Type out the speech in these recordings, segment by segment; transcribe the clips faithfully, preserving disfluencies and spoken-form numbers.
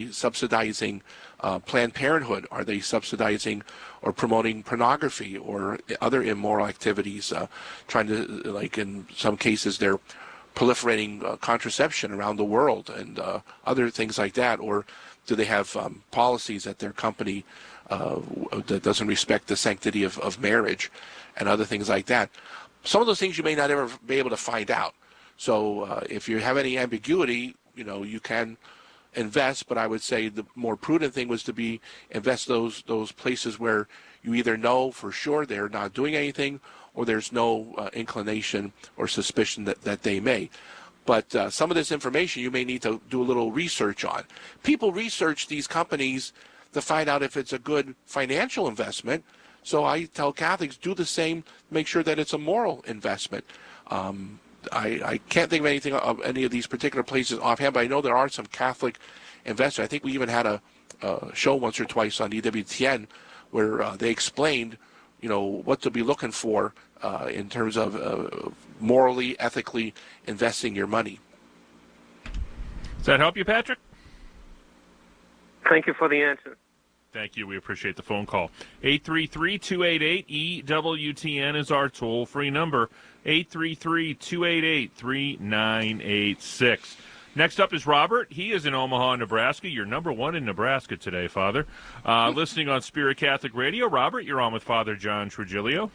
they subsidizing uh, Planned Parenthood? Are they subsidizing or promoting pornography or other immoral activities? Uh, trying to, like in some cases, they're proliferating uh, contraception around the world and uh, other things like that. Or do they have um, policies at their company uh, that doesn't respect the sanctity of, of marriage and other things like that? Some of those things you may not ever be able to find out. So uh, if you have any ambiguity, you know, you can invest, but I would say the more prudent thing was to be invest those those places where you either know for sure they're not doing anything or there's no uh, inclination or suspicion that, that they may. But uh, some of this information you may need to do a little research on. People research these companies to find out if it's a good financial investment. So I tell Catholics, do the same, make sure that it's a moral investment. Um, I, I can't think of anything of any of these particular places offhand, but I know there are some Catholic investors. I think we even had a, a show once or twice on E W T N where uh, they explained, you know, what to be looking for uh, in terms of uh, morally, ethically investing your money. Does that help you, Patrick? Thank you for the answer. Thank you. We appreciate the phone call. eight three three, two eight eight, E W T N is our toll-free number. eight three three, two eight eight, three nine eight six. Next up is Robert. He is in Omaha, Nebraska. You're number one in Nebraska today, Father. Uh, listening on Spirit Catholic Radio. Robert, you're on with Father John Trujillo.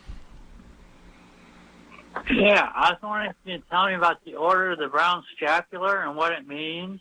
Yeah, I was wondering if you could tell me about the Order of the Brown Scapular and what it means.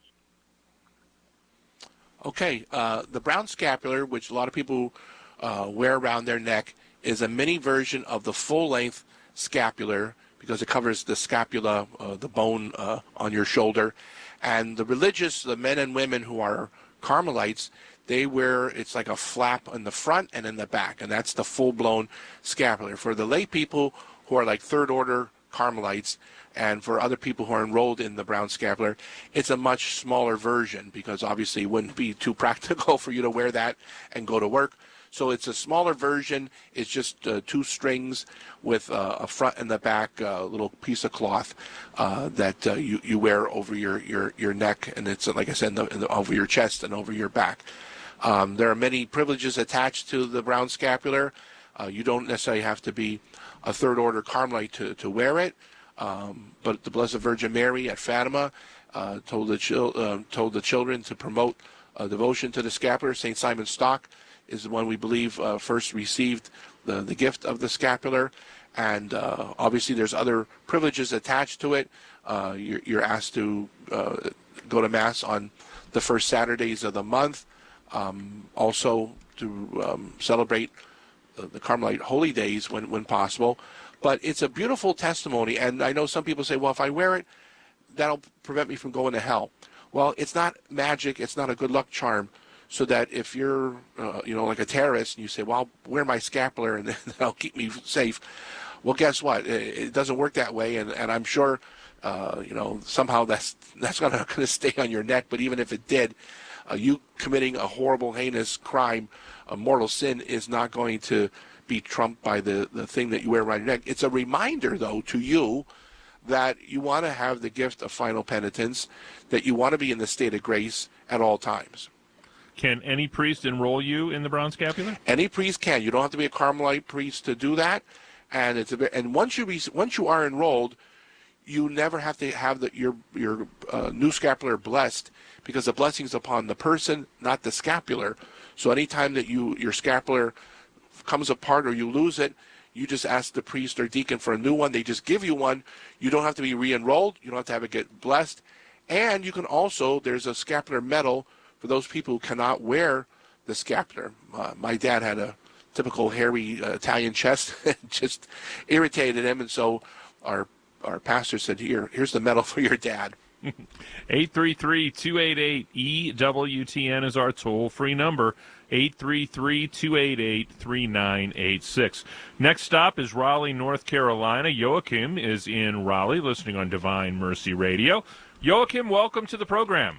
Okay, uh, the brown scapular, which a lot of people uh, wear around their neck, is a mini version of the full-length scapular because it covers the scapula, uh, the bone uh, on your shoulder. And the religious, the men and women who are Carmelites, they wear, it's like a flap in the front and in the back, and that's the full-blown scapular. For the lay people who are like third-order Carmelites, and for other people who are enrolled in the brown scapular, it's a much smaller version because obviously it wouldn't be too practical for you to wear that and go to work. So it's a smaller version. It's just uh, two strings with uh, a front and the back uh, little piece of cloth uh, that uh, you, you wear over your, your, your neck, and it's, like I said, in the, in the, over your chest and over your back. Um, there are many privileges attached to the brown scapular. Uh, you don't necessarily have to be a third-order Carmelite to, to wear it. Um, but the Blessed Virgin Mary at Fatima uh, told the chil- uh, told the children to promote uh, devotion to the scapular. Saint Simon Stock is the one we believe uh, first received the, the gift of the scapular, and uh, obviously there's other privileges attached to it. Uh, you're, you're asked to uh, go to Mass on the first Saturdays of the month, um, also to um, celebrate the, the Carmelite holy days when, when possible. But it's a beautiful testimony, and I know some people say, well, if I wear it, that'll prevent me from going to hell. Well, it's not magic. It's not a good luck charm, so that if you're, uh, you know, like a terrorist, and you say, well, I'll wear my scapular, and that'll keep me safe. Well, guess what? It, it doesn't work that way, and, and I'm sure, uh, you know, somehow that's that's not going to stay on your neck, but even if it did, uh, you committing a horrible, heinous crime, a mortal sin, is not going to be trumped by the, the thing that you wear around your neck. It's a reminder, though, to you that you want to have the gift of final penitence, that you want to be in the state of grace at all times. Can any priest enroll you in the brown scapular? Any priest can. You don't have to be a Carmelite priest to do that. And it's a, and once you re, once you are enrolled, you never have to have the, your your uh, new scapular blessed, because the blessing is upon the person, not the scapular. So anytime that you your scapular comes apart or you lose it, you just ask the priest or deacon for a new one. They just give you one. You don't have to be re-enrolled. You don't have to have it get blessed. And you can also, there's a scapular medal for those people who cannot wear the scapular. Uh, my dad had a typical hairy uh, Italian chest. It just irritated him, and so our our pastor said, here, here's the medal for your dad. eight three three, two eight eight, E W T N is our toll-free number. eight three three, two eight eight, three nine eight six. Next stop is Raleigh, North Carolina. Joachim is in Raleigh, listening on Divine Mercy Radio. Joachim, welcome to the program.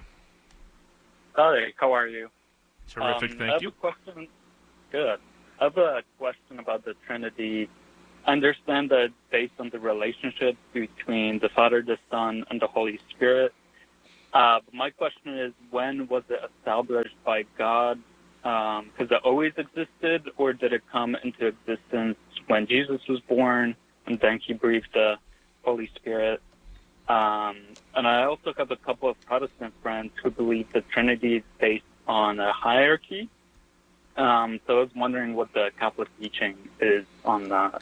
Hi, how are you? Terrific, um, thank I have you. A question. Good. I have a question about the Trinity. I understand that based on the relationship between the Father, the Son, and the Holy Spirit, Uh, but my question is, when was it established by God? Um, has it always existed, or did it come into existence when Jesus was born, and then he breathed the Holy Spirit? Um, and I also have a couple of Protestant friends who believe the Trinity is based on a hierarchy. Um, so I was wondering what the Catholic teaching is on that.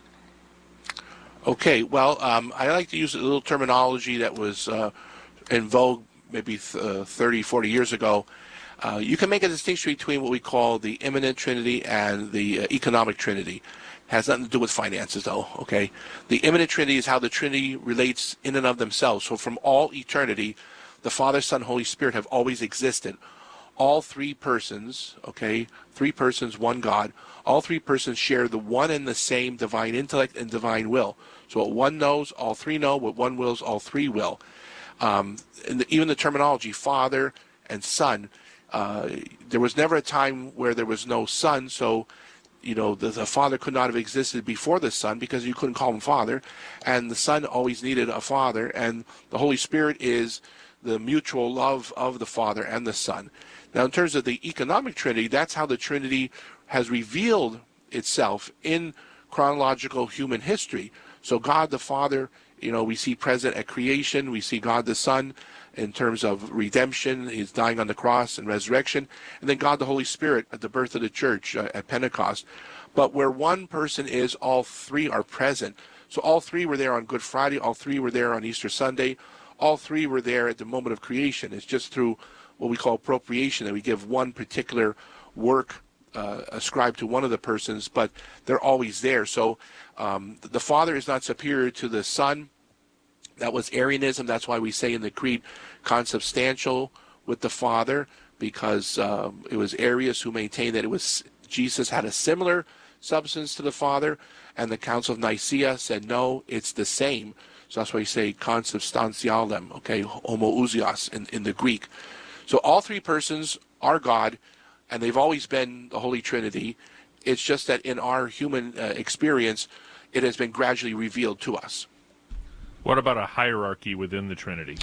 Okay, well, um, I like to use a little terminology that was uh, in vogue maybe th- uh, thirty, forty years ago. Uh, you can make a distinction between what we call the immanent Trinity and the uh, economic Trinity. Has nothing to do with finances, though, okay? The immanent Trinity is how the Trinity relates in and of themselves. So from all eternity, the Father, Son, Holy Spirit have always existed. All three persons, okay, three persons, one God, all three persons share the one and the same divine intellect and divine will. So what one knows, all three know. What one wills, all three will. Um, and the, even the terminology, Father and Son, uh, there was never a time where there was no Son, so you know, the, the Father could not have existed before the Son because you couldn't call him Father, and the Son always needed a Father, and the Holy Spirit is the mutual love of the Father and the Son. Now, in terms of the economic Trinity, that's how the Trinity has revealed itself in chronological human history. So God the Father, you know, we see present at creation, we see God the Son in terms of redemption, he's dying on the cross and resurrection, and then God the Holy Spirit at the birth of the church uh, at Pentecost. But where one person is, all three are present. So all three were there on Good Friday, all three were there on Easter Sunday, all three were there at the moment of creation. It's just through what we call appropriation that we give one particular work uh, ascribed to one of the persons, but they're always there. So um, the Father is not superior to the Son. That was Arianism. That's why we say in the Creed, consubstantial with the Father, because um, it was Arius who maintained that it was Jesus had a similar substance to the Father, and the Council of Nicaea said no, it's the same. So that's why we say consubstantialem, okay, homoousios in, in the Greek. So all three persons are God, and they've always been the Holy Trinity. It's just that in our human uh, experience, it has been gradually revealed to us. What about a hierarchy within the Trinity?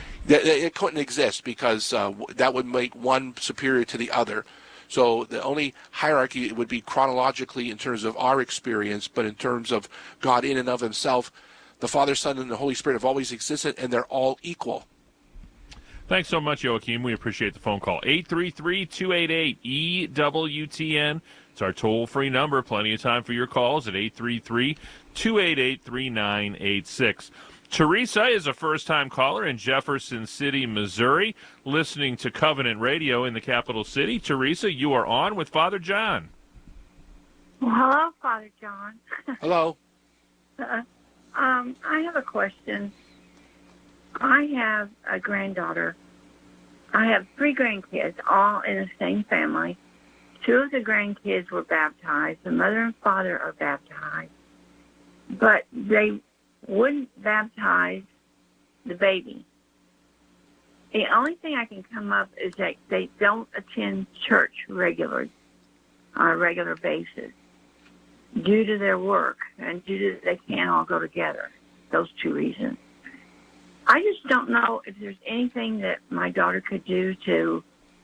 It couldn't exist because uh, that would make one superior to the other. So the only hierarchy would be chronologically in terms of our experience, but in terms of God in and of himself, the Father, Son, and the Holy Spirit have always existed, and they're all equal. Thanks so much, Joachim. We appreciate the phone call. eight three three, two eight eight, E W T N. It's our toll-free number. Plenty of time for your calls at eight three three, two eight eight, three nine eight six. Teresa is a first-time caller in Jefferson City, Missouri, listening to Covenant Radio in the capital city. Teresa, you are on with Father John. Well, hello, Father John. Hello. uh, um, I have a question. I have a granddaughter. I have three grandkids, all in the same family. Two of the grandkids were baptized. The mother and father are baptized. But they wouldn't baptize the baby. The only thing I can come up is that they don't attend church regularly, on a regular basis, due to their work and due to they can't all go together. Those two reasons. I just don't know if there's anything that my daughter could do to,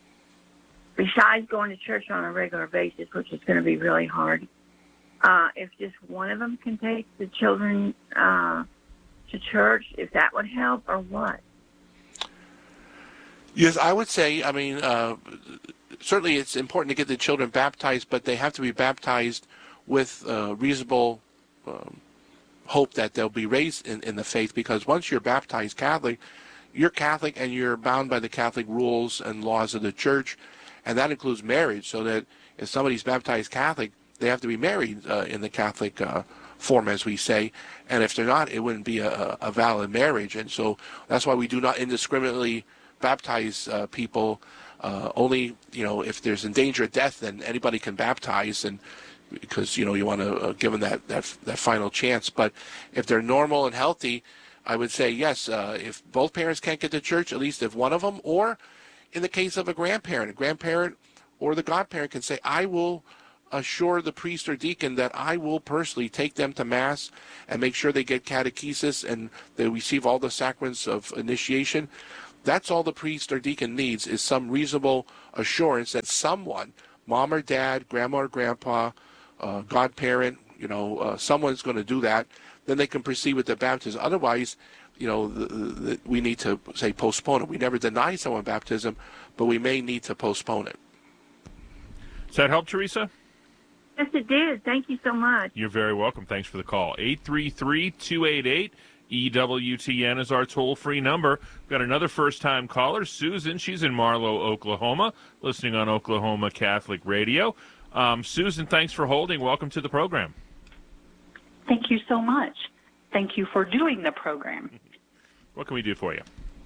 besides going to church on a regular basis, which is going to be really hard, uh, if just one of them can take the children uh, to church, if that would help, or what? Yes, I would say, I mean, uh, certainly it's important to get the children baptized, but they have to be baptized with uh, reasonable um, hope that they'll be raised in, in the faith, because once you're baptized Catholic, you're Catholic and you're bound by the Catholic rules and laws of the church, and that includes marriage, so that if somebody's baptized Catholic, they have to be married uh, in the Catholic uh, form, as we say, and if they're not, it wouldn't be a, a valid marriage. And so that's why we do not indiscriminately baptize uh, people. Uh, only, you know, if there's in danger of death, then anybody can baptize, and because, you know, you want to uh, give them that, that that final chance. But if they're normal and healthy, I would say yes. Uh, if both parents can't get to church, at least if one of them, or in the case of a grandparent, a grandparent or the godparent can say, I will assure the priest or deacon that I will personally take them to Mass and make sure they get catechesis and they receive all the sacraments of initiation. That's all the priest or deacon needs, is some reasonable assurance that someone, mom or dad, grandma or grandpa, uh, godparent, you know, uh, someone's going to do that. Then they can proceed with the baptism. Otherwise, you know, the, the, we need to, say, postpone it. We never deny someone baptism, but we may need to postpone it. Does that help, Teresa? Yes, it did. Thank you so much. You're very welcome. Thanks for the call. eight three three, two eight eight, E W T N is our toll-free number. We've got another first-time caller, Susan. She's in Marlow, Oklahoma, listening on Oklahoma Catholic Radio. Um, Susan, thanks for holding. Welcome to the program. Thank you so much. Thank you for doing the program. What can we do for you?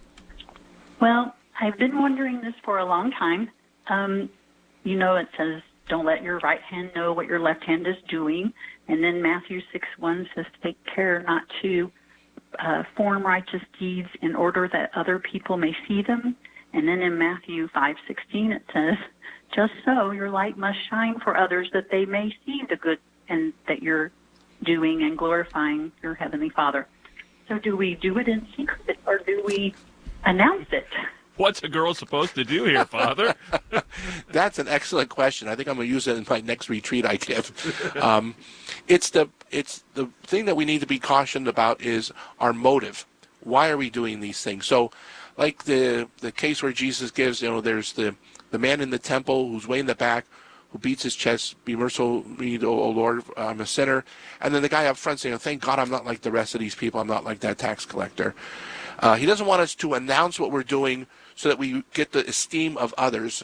Well, I've been wondering this for a long time. Um, you know, it says, don't let your right hand know what your left hand is doing. And then Matthew six one says, take care not to uh, form righteous deeds in order that other people may see them. And then in Matthew five sixteen, it says, just so your light must shine for others that they may see the good and that you're doing and glorifying your Heavenly Father. So do we do it in secret or do we announce it? What's a girl supposed to do here, Father? That's an excellent question. I think I'm going to use it in my next retreat I give. Um, it's the it's the thing that we need to be cautioned about is our motive. Why are we doing these things? So, like the the case where Jesus gives, you know, there's the, the man in the temple who's way in the back, who beats his chest, be merciful to me, O Lord, I'm a sinner. And then the guy up front saying, thank God I'm not like the rest of these people. I'm not like that tax collector. Uh, he doesn't want us to announce what we're doing so that we get the esteem of others.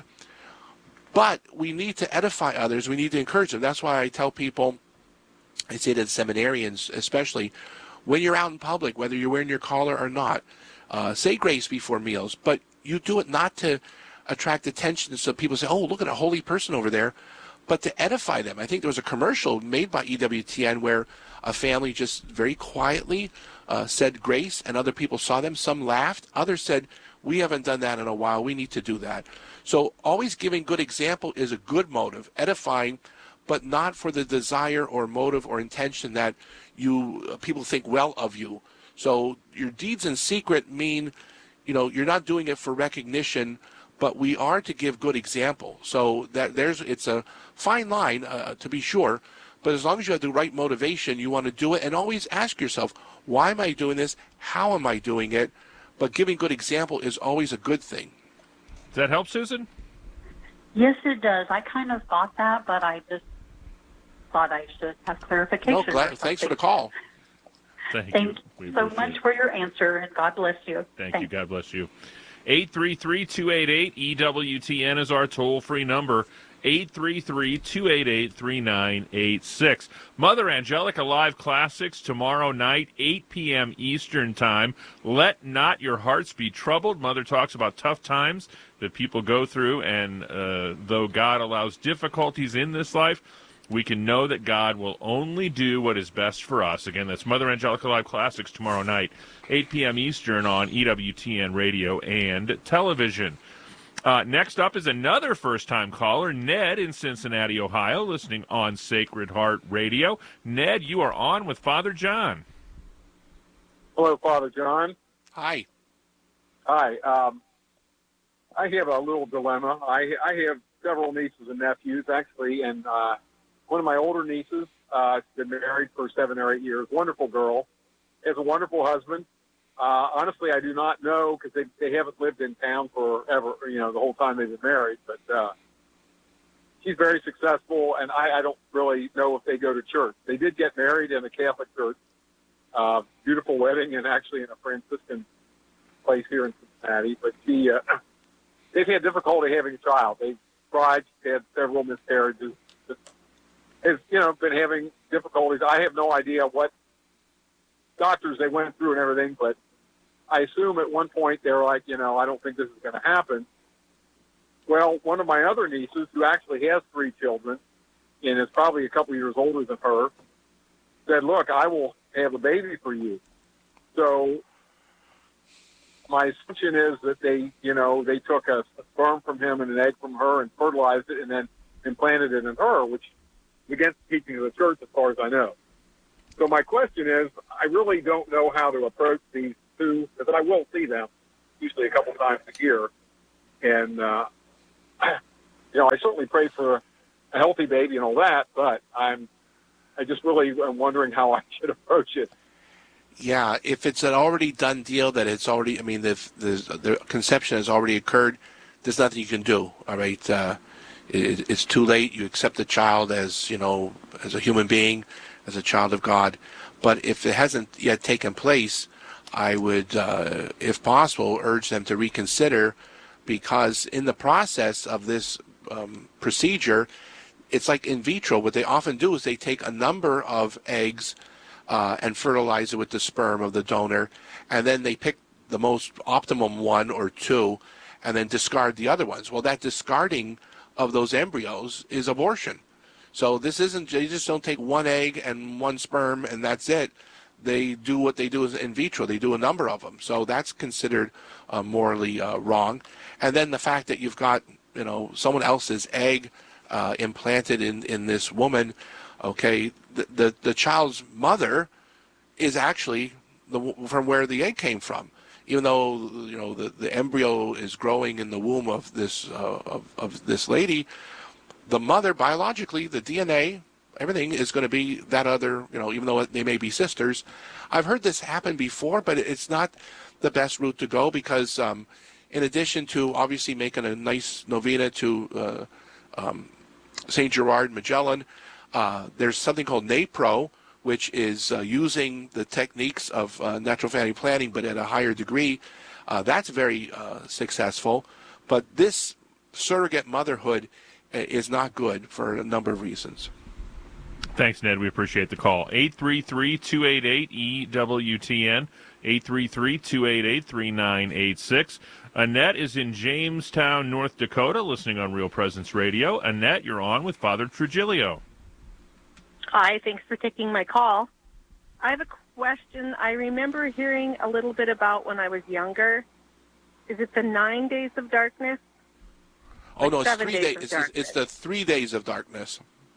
But we need to edify others. We need to encourage them. That's why I tell people, I say to seminarians especially, when you're out in public, whether you're wearing your collar or not, uh, say grace before meals. But you do it not to attract attention so people say, oh, look at a holy person over there, but to edify them. I think there was a commercial made by E W T N where a family just very quietly uh, said grace and other people saw them. Some laughed. Others said, we haven't done that in a while. We need to do that. So always giving good example is a good motive, edifying, but not for the desire or motive or intention that you uh, people think well of you. So your deeds in secret mean, you know, you're not doing it for recognition, but we are to give good example. So that there's it's a fine line uh, to be sure, but as long as you have the right motivation, you want to do it, and always ask yourself, why am I doing this? How am I doing it? But giving good example is always a good thing. Does that help, Susan? Yes, it does. I kind of thought that, but I just thought I should have clarification. No, glad, thanks for the call. Thank, Thank you, you so much it. for your answer, and God bless you. Thank Thanks. you. God bless you. eight three three, two eight eight, E W T N is our toll-free number. eight three three, two eight eight, three nine eight six. Mother Angelica Live Classics tomorrow night, eight p.m. Eastern Time. Let not your hearts be troubled. Mother talks about tough times that people go through, and uh, though God allows difficulties in this life, we can know that God will only do what is best for us. Again, that's Mother Angelica Live Classics tomorrow night, eight p.m. Eastern on E W T N Radio and television. Uh, next up is another first-time caller, Ned in Cincinnati, Ohio, listening on Sacred Heart Radio. Ned, you are on with Father John. Hello, Father John. Hi. Hi. Um, I have a little dilemma. I, I have several nieces and nephews, actually, and uh, one of my older nieces uh, has been married for seven or eight years. Wonderful girl. Has a wonderful husband. Uh, honestly, I do not know because they, they haven't lived in town forever, you know, the whole time they've been married. But uh, she's very successful, and I, I don't really know if they go to church. They did get married in a Catholic church. Uh, beautiful wedding, and actually in a Franciscan place here in Cincinnati. But she, uh, they've had difficulty having a child. They've tried, had several miscarriages. Has, you know, been having difficulties. I have no idea what doctors they went through and everything, but I assume at one point they were like, you know, I don't think this is going to happen. Well, one of my other nieces, who actually has three children and is probably a couple years older than her, said, look, I will have a baby for you. So my assumption is that they, you know, they took a, a sperm from him and an egg from her and fertilized it and then implanted it in her, which is against the teaching of the church as far as I know. So my question is, I really don't know how to approach these two, because I will see them. usually a couple times a year. And, uh, you know, I certainly pray for a healthy baby and all that, but I'm, I just really am wondering how I should approach it. Yeah, if it's an already done deal that it's already, I mean, the, the, the conception has already occurred, there's nothing you can do, all right? Uh, it, it's too late. You accept the child as, you know, as a human being, as a child of God. But if it hasn't yet taken place, I would, uh, if possible, urge them to reconsider, because in the process of this um, procedure, it's like in vitro. What they often do is they take a number of eggs uh, and fertilize it with the sperm of the donor, and then they pick the most optimum one or two and then discard the other ones. Well, that discarding of those embryos is abortion. So this isn't, they just don't take one egg and one sperm and that's it. They do what they do is in vitro. They do a number of them. So that's considered uh, morally uh, wrong. And then the fact that you've got, you know, someone else's egg uh, implanted in, in this woman, okay, the, the, the child's mother is actually the, from where the egg came from. Even though, you know, the, the embryo is growing in the womb of this uh, of, of this lady, the mother, biologically, the D N A, everything is going to be that other, you know, even though they may be sisters. I've heard this happen before, but it's not the best route to go, because um, in addition to obviously making a nice novena to uh, um, Saint Gerard Magellan, uh, there's something called NAPRO, which is uh, using the techniques of uh, natural family planning, but at a higher degree. Uh, that's very uh, successful. But this surrogate motherhood is not good for a number of reasons. Thanks, Ned. We appreciate the call. eight three three, two eight eight, E W T N, eight three three, two eight eight, three nine eight six. Annette is in Jamestown, North Dakota, listening on Real Presence Radio. Annette, you're on with Father Trujillo. Hi, thanks for taking my call. I have a question. I remember hearing a little bit about when I was younger. Is it the nine days of darkness? Oh, no, it's three days. days. It's, it's the three days of darkness.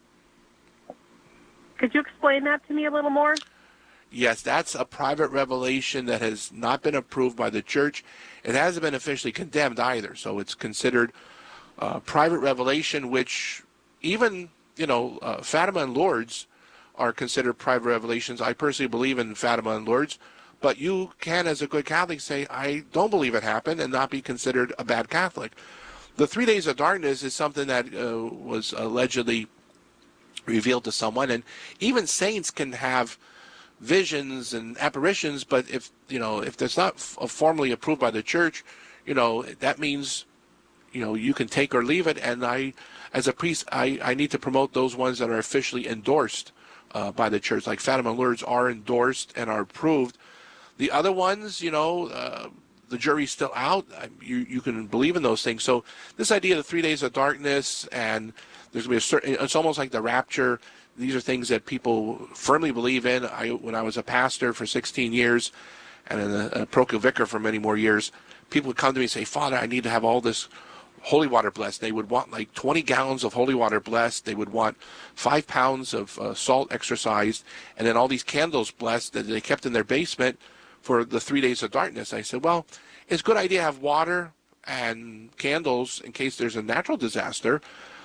Could you explain that to me a little more? Yes, that's a private revelation that has not been approved by the church. It hasn't been officially condemned either, so it's considered uh, private revelation, which even, you know, uh, Fatima and Lourdes are considered private revelations. I personally believe in Fatima and Lourdes, but you can, as a good Catholic, say, I don't believe it happened, and not be considered a bad Catholic. The three days of darkness is something that uh, was allegedly revealed to someone, and even saints can have visions and apparitions, but if, you know, if that's not f- formally approved by the church, you know, that means, you know, you can take or leave it, and I, as a priest, I, I need to promote those ones that are officially endorsed uh, by the church, like Fatima and Lourdes are endorsed and are approved. The other ones, you know, uh, the jury's still out. You you can believe in those things. So this idea of the three days of darkness, and there's going to be a certain, it's almost like the rapture. These are things that people firmly believe in. I, when I was a pastor for sixteen years and a, a parochial vicar for many more years, people would come to me and say, Father, I need to have all this holy water blessed. They would want like twenty gallons of holy water blessed. They would want five pounds of uh, salt exorcised, and then all these candles blessed that they kept in their basement for the three days of darkness. I said, well, it's a good idea to have water and candles in case there's a natural disaster.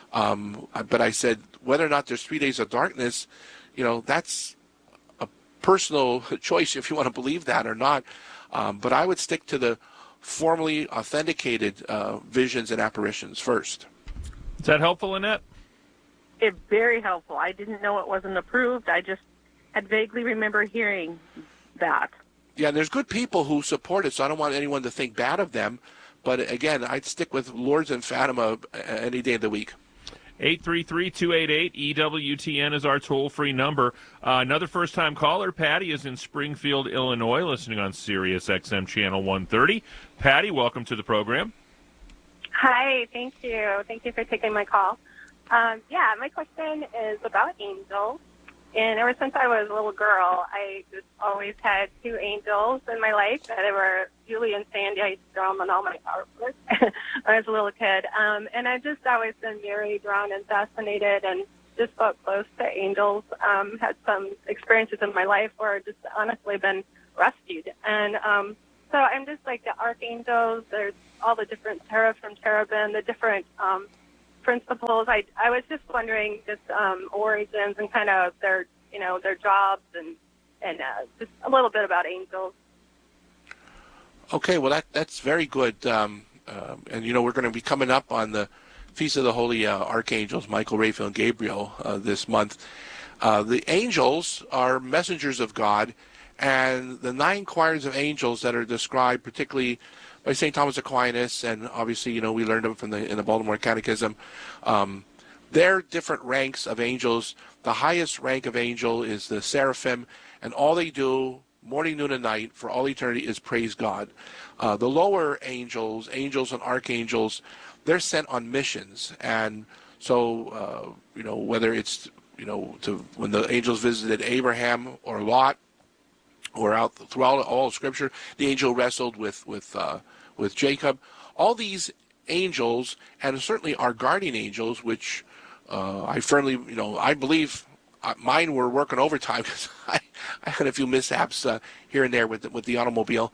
Um, but I said, whether or not there's three days of darkness, you know, that's a personal choice if you want to believe that or not. Um, but I would stick to the formally authenticated uh, visions and apparitions first. Is that helpful, Annette? It's very helpful. I didn't know it wasn't approved. I just had vaguely remember hearing that. Yeah, and there's good people who support it, so I don't want anyone to think bad of them. But again, I'd stick with Lourdes and Fatima any day of the week. eight three three, two eight eight, E W T N is our toll-free number. Uh, another first-time caller, Patty, is in Springfield, Illinois, listening on Sirius X M Channel one thirty. Patty, welcome to the program. Hi, thank you. Thank you for taking my call. Um, yeah, my question is about angels. And ever since I was a little girl, I just always had two angels in my life that were Julie and Sandy. I used to draw them on all my artwork when I was a little kid. Um, and I've just always been very drawn and fascinated and just felt close to angels. Um, had some experiences in my life where I've just honestly been rescued. And um, So I'm just like the archangels, there's all the different seraphim, cherubim, the different um, principles. I I was just wondering just um, origins and kind of their you know their jobs and and uh, just a little bit about angels. Okay, well that that's very good. Um, uh, and you know we're going to be coming up on the Feast of the Holy uh, Archangels, Michael, Raphael, and Gabriel uh, this month. Uh, the angels are messengers of God, and the nine choirs of angels that are described, particularly by Saint Thomas Aquinas, and obviously, you know, we learned them from the in the Baltimore Catechism. Um, they're different ranks of angels. The highest rank of angel is the seraphim, and all they do, morning, noon, and night, for all eternity, is praise God. Uh, the lower angels, angels and archangels, they're sent on missions, and so uh, you know whether it's you know to when the angels visited Abraham or Lot, or out throughout all of Scripture, the angel wrestled with with uh, with Jacob. All these angels, and certainly our guardian angels, which uh, I firmly, you know, I believe uh, mine were working overtime because I, I had a few mishaps uh, here and there with the, with the automobile,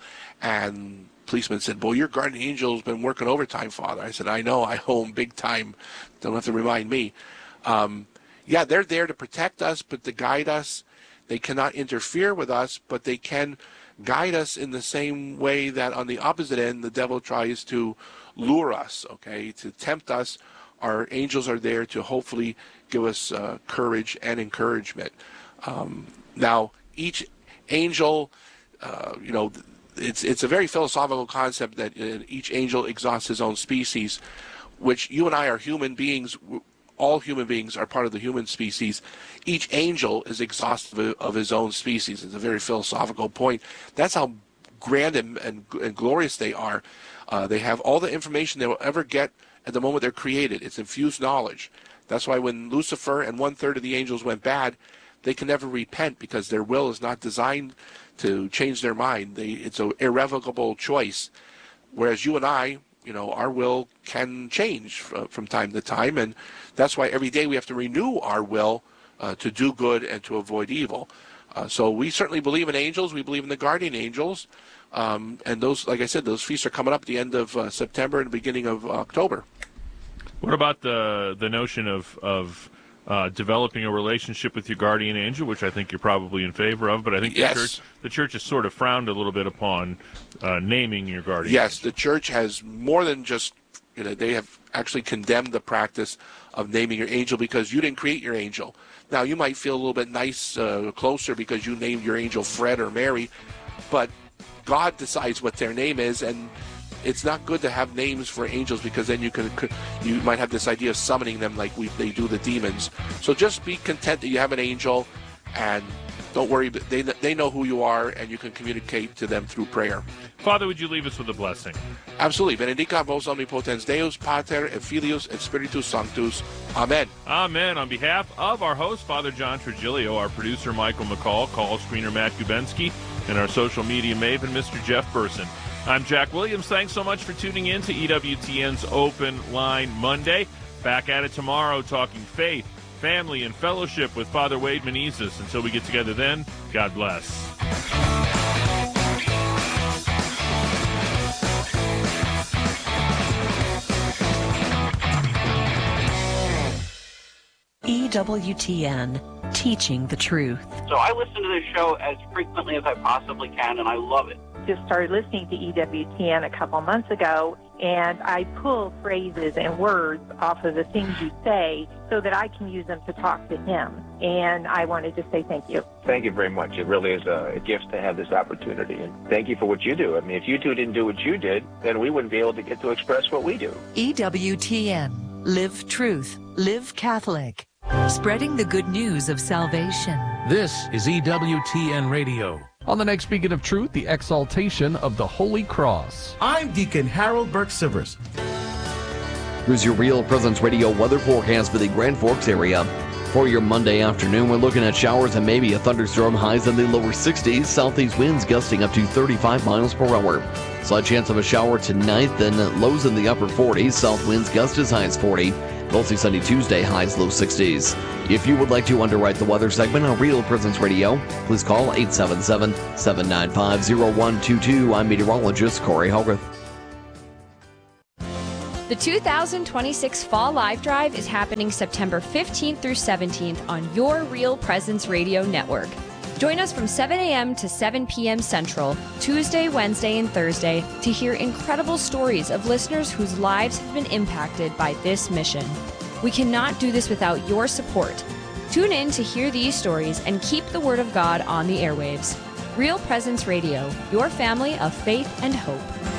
and policeman said, "Boy, your guardian angel's been working overtime, Father." I said, "I know, I owe him big time. Don't have to remind me." Um, yeah, they're there to protect us, but to guide us. They cannot interfere with us, but they can guide us in the same way that on the opposite end, the devil tries to lure us, okay, to tempt us. Our angels are there to hopefully give us uh, courage and encouragement. Um, now, each angel, uh, you know, it's it's a very philosophical concept that uh, each angel exhausts his own species, which you and I are human beings. All human beings are part of the human species. Each angel is exhaustive of his own species. It's a very philosophical point. That's how grand and, and, and glorious they are. Uh, they have all the information they will ever get at the moment they're created. It's infused knowledge. That's why when Lucifer and one-third of the angels went bad, they can never repent because their will is not designed to change their mind. They, it's an irrevocable choice. Whereas you and I, you know, our will can change from, from time to time, and that's why every day we have to renew our will uh, to do good and to avoid evil. Uh, so we certainly believe in angels. We believe in the guardian angels, um, and those, like I said, those feasts are coming up at the end of uh, September and the beginning of October. What about the the notion of of uh, developing a relationship with your guardian angel, which I think you're probably in favor of, but I think yes. the church the church has sort of frowned a little bit upon uh, naming your guardian Yes, angel. The church has more than just, you know, they have actually condemned the practice of naming your angel because you didn't create your angel. Now, you might feel a little bit nice, uh, closer because you named your angel Fred or Mary, but God decides what their name is, and it's not good to have names for angels because then you can you might have this idea of summoning them like we they do the demons. So just be content that you have an angel, and don't worry. They they know who you are, and you can communicate to them through prayer. Father, would you leave us with a blessing? Absolutely. Benedicat vos omnipotens Deus, Pater et Filius et Spiritus Sanctus. Amen. Amen. On behalf of our host, Father John Trigilio, our producer, Michael McCall, call screener, Matt Kubensky, and our social media maven, Mister Jeff Burson. I'm Jack Williams. Thanks so much for tuning in to E W T N's Open Line Monday. Back at it tomorrow talking faith, family, and fellowship with Father Wade Menezes. Until we get together then, God bless. E W T N, teaching the truth. So I listen to this show as frequently as I possibly can, and I love it. Just started listening to E W T N a couple months ago, and I pull phrases and words off of the things you say so that I can use them to talk to him. And I wanted to say thank you. Thank you very much. It really is a gift to have this opportunity. And thank you for what you do. I mean, if you two didn't do what you did, then we wouldn't be able to get to express what we do. E W T N. Live truth. Live Catholic. Spreading the good news of salvation. This is E W T N Radio. On the next Beacon of Truth, the exaltation of the Holy Cross. I'm Deacon Harold Burke-Sivers. Here's your Real Presence Radio weather forecast for the Grand Forks area. For your Monday afternoon, we're looking at showers and maybe a thunderstorm, highs in the lower sixties, southeast winds gusting up to thirty-five miles per hour. Slight chance of a shower tonight, then lows in the upper forties, south winds gust as high as forty. Mostly sunny Tuesday, highs low sixties. If you would like to underwrite the weather segment on Real Presence Radio, please call eight seven seven, seven nine five, zero one two two. I'm meteorologist Corey Hogarth. The two thousand twenty-six Fall Live Drive is happening September fifteenth through seventeenth on your Real Presence Radio network. Join us from seven a.m. to seven p.m. Central, Tuesday, Wednesday, and Thursday to hear incredible stories of listeners whose lives have been impacted by this mission. We cannot do this without your support. Tune in to hear these stories and keep the Word of God on the airwaves. Real Presence Radio, your family of faith and hope.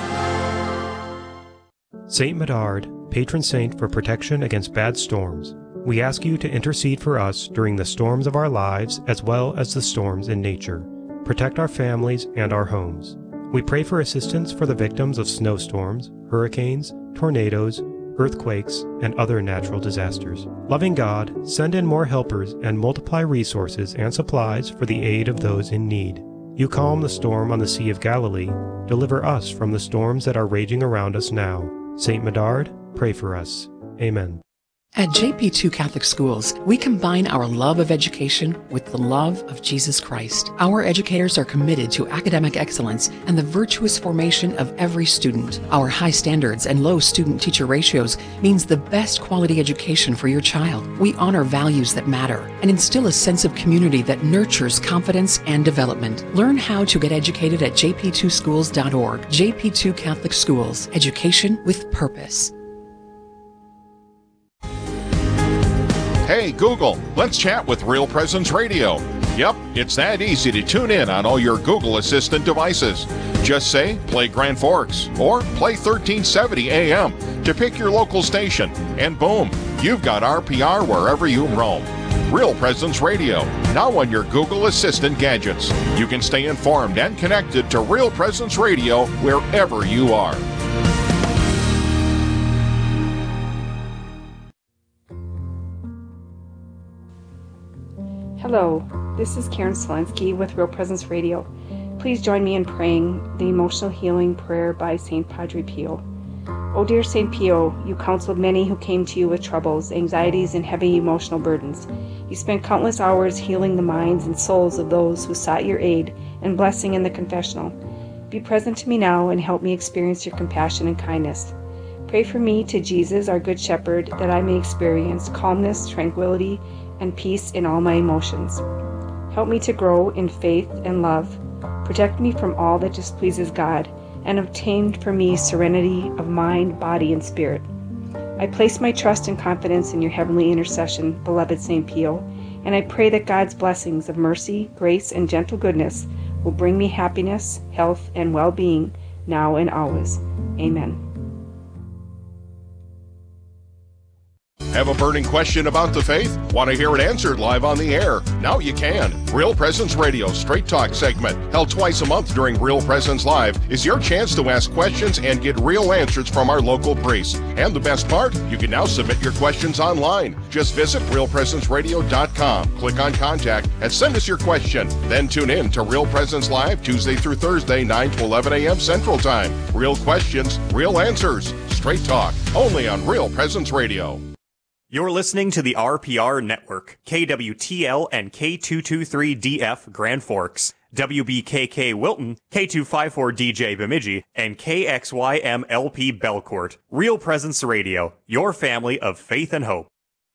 Saint Medard, patron saint for protection against bad storms. We ask you to intercede for us during the storms of our lives as well as the storms in nature. Protect our families and our homes. We pray for assistance for the victims of snowstorms, hurricanes, tornadoes, earthquakes, and other natural disasters. Loving God, send in more helpers and multiply resources and supplies for the aid of those in need. You calm the storm on the Sea of Galilee. Deliver us from the storms that are raging around us now. Saint Medard, pray for us. Amen. At J P two Catholic Schools, we combine our love of education with the love of Jesus Christ. Our educators are committed to academic excellence and the virtuous formation of every student. Our high standards and low student-teacher ratios means the best quality education for your child. We honor values that matter and instill a sense of community that nurtures confidence and development. Learn how to get educated at j p two schools dot org. J P two Catholic Schools, education with purpose. Hey Google, let's chat with Real Presence Radio. Yep, it's that easy to tune in on all your Google Assistant devices. Just say, play Grand Forks, or play thirteen seventy A M to pick your local station, and boom, you've got R P R wherever you roam. Real Presence Radio, now on your Google Assistant gadgets. You can stay informed and connected to Real Presence Radio wherever you are. Hello, this is Karen Selensky with Real Presence Radio. Please join me in praying the emotional healing prayer by Saint Padre Pio. O dear Saint Pio, you counseled many who came to you with troubles, anxieties, and heavy emotional burdens. You spent countless hours healing the minds and souls of those who sought your aid and blessing in the confessional. Be present to me now and help me experience your compassion and kindness. Pray for me to Jesus, our Good Shepherd, that I may experience calmness, tranquility, and peace in all my emotions. Help me to grow in faith and love. Protect me from all that displeases God, and obtain for me serenity of mind, body, and spirit. I place my trust and confidence in your heavenly intercession, beloved Saint Pio, and I pray that God's blessings of mercy, grace, and gentle goodness will bring me happiness, health, and well-being now and always. Amen. Have a burning question about the faith? Want to hear it answered live on the air? Now you can. Real Presence Radio Straight Talk segment, held twice a month during Real Presence Live, is your chance to ask questions and get real answers from our local priests. And the best part, you can now submit your questions online. Just visit real presence radio dot com, click on Contact, and send us your question. Then tune in to Real Presence Live Tuesday through Thursday, nine to eleven a m Central Time. Real questions, real answers. Straight Talk, only on Real Presence Radio. You're listening to the R P R Network, K W T L and K two twenty-three D F Grand Forks, W B K K Wilton, K two fifty-four D J Bemidji, and K X Y M L P Belcourt. Real Presence Radio, your family of faith and hope.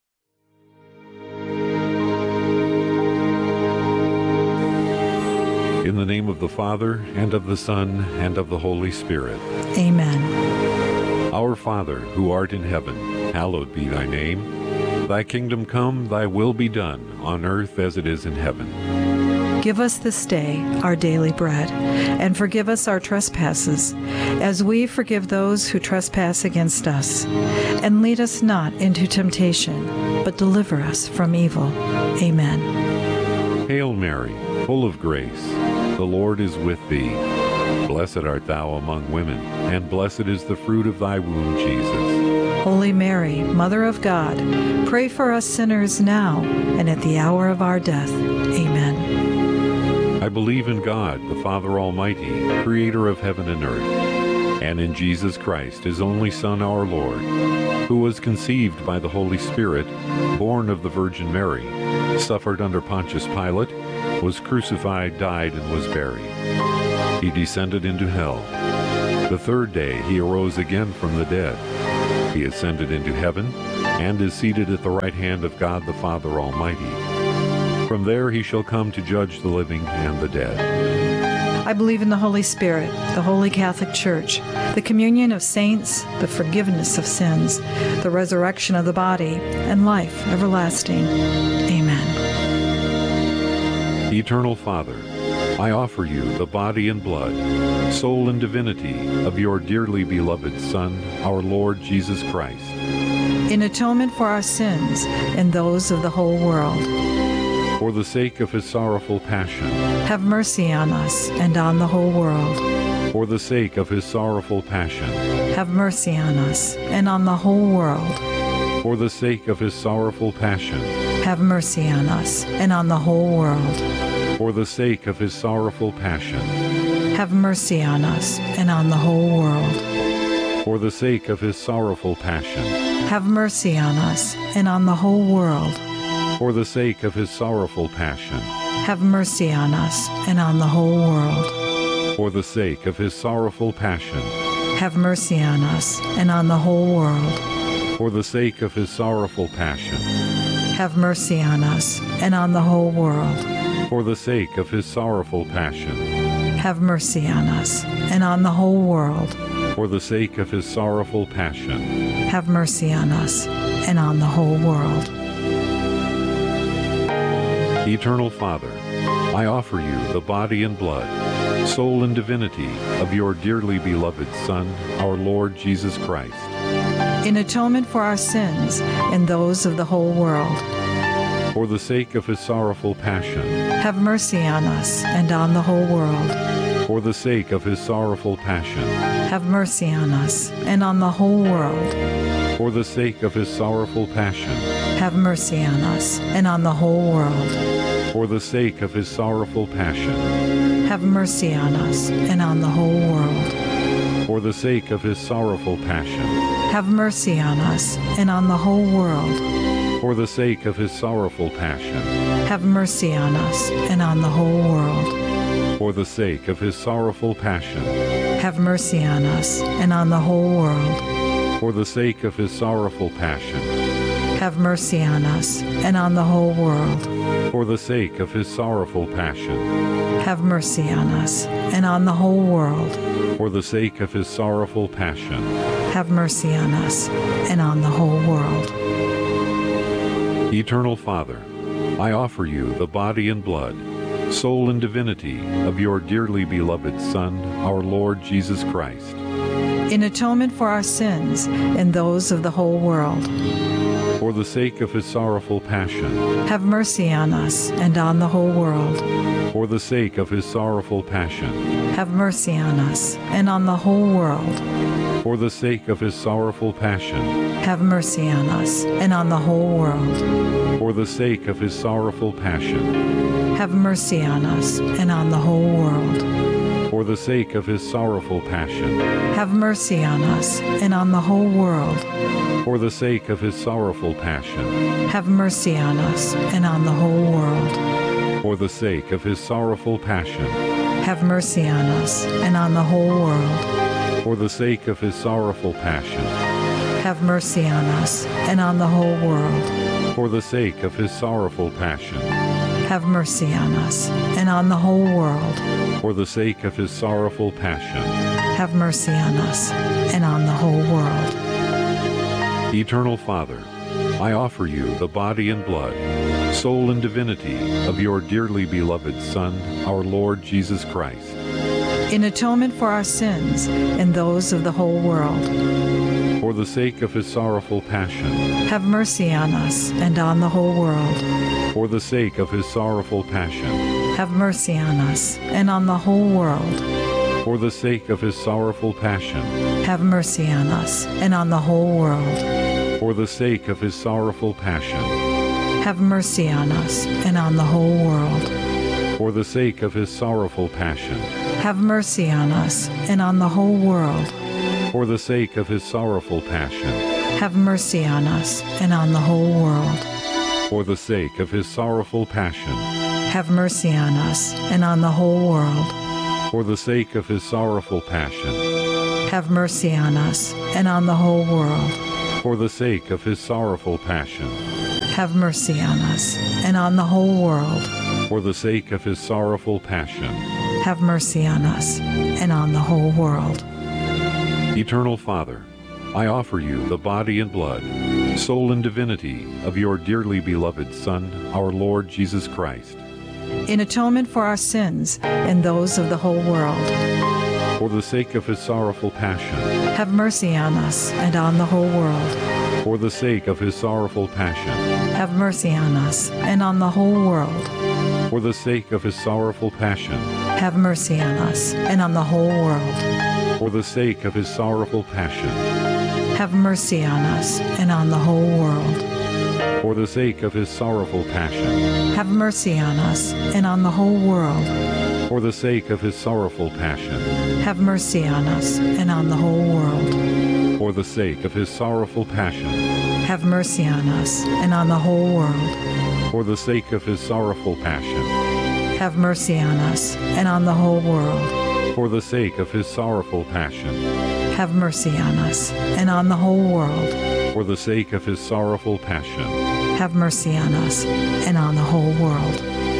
In the name of the Father, and of the Son, and of the Holy Spirit. Amen. Our Father, who art in heaven, hallowed be thy name. Thy kingdom come, thy will be done, on earth as it is in heaven. Give us this day our daily bread, and forgive us our trespasses, as we forgive those who trespass against us. And lead us not into temptation, but deliver us from evil. Amen. Hail Mary, full of grace, the Lord is with thee. Blessed art thou among women, and blessed is the fruit of thy womb, Jesus. Holy Mary, Mother of God, pray for us sinners now and at the hour of our death. Amen. I believe in God, the Father Almighty, creator of heaven and earth. and in Jesus Christ, his only Son, our Lord, who was conceived by the Holy Spirit, born of the Virgin Mary, suffered under Pontius Pilate, was crucified, died, and was buried. He descended into hell. The third day he arose again from the dead. He ascended into heaven, and is seated at the right hand of God the Father Almighty. From there he shall come to judge the living and the dead. I believe in the Holy Spirit, the Holy Catholic Church, the communion of saints, the forgiveness of sins, the resurrection of the body, and life everlasting. Amen. Eternal Father, I offer you the body and blood, soul and divinity of your dearly beloved Son, our Lord Jesus Christ, in atonement for our sins and those of the whole world. For the sake of his sorrowful passion, have mercy on us and on the whole world. For the sake of his sorrowful passion, have mercy on us and on the whole world. For the sake of his sorrowful passion, have mercy on us and on the whole world. For the sake of his sorrowful passion, have mercy on us and on the whole world. For the sake of his sorrowful passion, have mercy on us and on the whole world. For the sake of his sorrowful passion, have mercy on us and on the whole world. For the sake of his sorrowful passion, have mercy on us and on the whole world. For the sake of his sorrowful passion, have mercy on us and on the whole world. For the sake of his sorrowful passion, have mercy on us and on the whole world. For the sake of his sorrowful passion, have mercy on us and on the whole world. Eternal Father, I offer you the body and blood, soul and divinity of your dearly beloved Son, our Lord Jesus Christ, in atonement for our sins and those of the whole world. For the sake of his sorrowful passion, have mercy on us and on the whole world. For the sake of his sorrowful passion, have mercy on us and on the whole world. For the sake of his sorrowful passion, have mercy on us and on the whole world. For the sake of his sorrowful passion, have mercy on us and on the whole world. For the sake of his sorrowful passion, have mercy on us and on the whole world. For the sake of his sorrowful passion, have mercy on us and on the whole world. For the sake of his sorrowful passion, have mercy on us and on the whole world. For the sake of his sorrowful passion, have mercy on us and on the whole world. For the sake of his sorrowful passion, have mercy on us and on the whole world. For the sake of his sorrowful passion, have mercy on us and on the whole world. Eternal Father, I offer you the body and blood, soul and divinity of your dearly beloved Son, our Lord Jesus Christ, in atonement for our sins and those of the whole world. For the sake of his sorrowful passion, have mercy on us and on the whole world. For the sake of his sorrowful passion, have mercy on us and on the whole world. For the sake of his sorrowful passion, have mercy on us and on the whole world. For the sake of his sorrowful passion, have mercy on us and on the whole world. For the sake of his sorrowful passion, have mercy on us and on the whole world. For the sake of his sorrowful passion, have mercy on us and on the whole world. For the sake of his sorrowful passion, have mercy on us and on the whole world. For the sake of his sorrowful passion, have mercy on us and on the whole world. For the sake of his sorrowful passion, have mercy on us and on the whole world. For the sake of his sorrowful passion, have mercy on us and on the whole world. Eternal Father, I offer you the body and blood, soul and divinity of your dearly beloved Son, our Lord Jesus Christ, in atonement for our sins and those of the whole world. For the sake of his sorrowful passion, have mercy on us and on the whole world. For the sake of his sorrowful passion, have mercy on us and on the whole world. For the sake of his sorrowful passion, have mercy on us and on the whole world. For the sake of his sorrowful passion, have mercy on us and on the whole world. For the sake of his sorrowful passion, have mercy on us and on the whole world. For the sake of his sorrowful passion. Have mercy on us and on the whole world. For the sake of his sorrowful passion. Have mercy on us and on the whole world. For the sake of his sorrowful passion. Have mercy on us and on the whole world. For the sake of his sorrowful passion. Have mercy on us and on the whole world. For the sake of his sorrowful passion. Have mercy on us and on the whole world. Eternal Father, I offer you the body and blood, soul and divinity of your dearly beloved Son, our Lord Jesus Christ. In atonement for our sins and those of the whole world. For the sake of his sorrowful passion. Have mercy on us and on the whole world. For the sake of his sorrowful passion. Have mercy on us and on the whole world. For the sake of his sorrowful passion. Have mercy on us and on the whole world. For the sake of his sorrowful passion. Have mercy on us and on the whole world. For the sake of his sorrowful passion. Have mercy on us and on the whole world. For the sake of his sorrowful passion. Have mercy on us and on the whole world. For the sake of his sorrowful passion. Have mercy on us and on the whole world. For the sake of his sorrowful passion. Have mercy on us and on the whole world. For the sake of his sorrowful passion. Have mercy on us and on the whole world. For the sake of his sorrowful passion. Have mercy on us and on the whole world.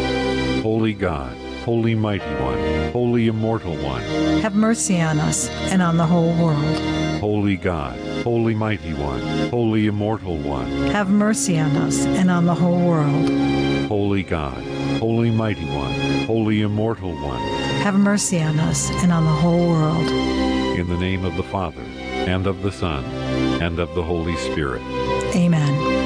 Holy God, Holy Mighty One, Holy Immortal One. Have mercy on us and on the whole world. Holy God, Holy Mighty One, Holy Immortal One. Have mercy on us and on the whole world. Holy God, Holy Mighty One, Holy Immortal One. Have mercy on us and on the whole world. In the name of the Father, and of the Son, and of the Holy Spirit. Amen.